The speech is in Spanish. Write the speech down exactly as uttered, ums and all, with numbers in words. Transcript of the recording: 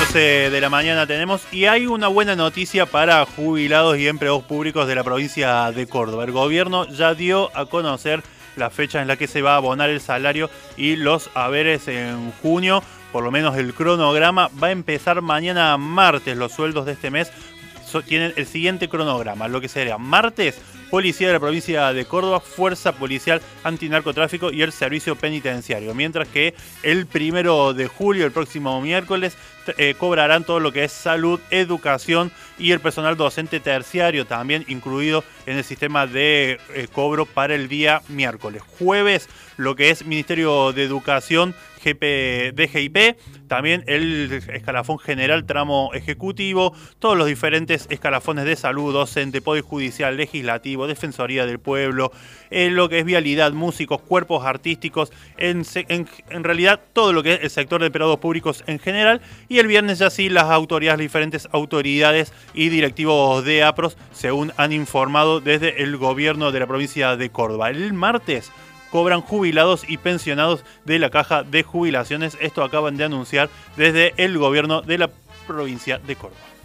catorce de la mañana tenemos, y hay una buena noticia para jubilados y empleados públicos de la provincia de Córdoba. El gobierno ya dio a conocer la fecha en la que se va a abonar el salario y los haberes en junio. Por lo menos el cronograma va a empezar mañana martes. Los sueldos de este mes so- tienen el siguiente cronograma, lo que sería martes: Policía de la provincia de Córdoba, Fuerza Policial Antinarcotráfico y el Servicio Penitenciario. Mientras que el primero de julio, el próximo miércoles, eh, cobrarán todo lo que es salud, educación y el personal docente terciario, también incluido en el sistema de eh, cobro para el día miércoles. Jueves, lo que es Ministerio de Educación, G P, D G I P, también el escalafón general, tramo ejecutivo, todos los diferentes escalafones de salud, docente, poder judicial, legislativo, defensoría del pueblo, eh, lo que es vialidad, músicos, cuerpos artísticos, en, en, en realidad todo lo que es el sector de empleados públicos en general. Y el viernes ya sí las autoridades, diferentes autoridades y directivos de APROS, según han informado desde el gobierno de la provincia de Córdoba. El martes cobran jubilados y pensionados de la Caja de Jubilaciones. Esto acaban de anunciar desde el gobierno de la provincia de Córdoba.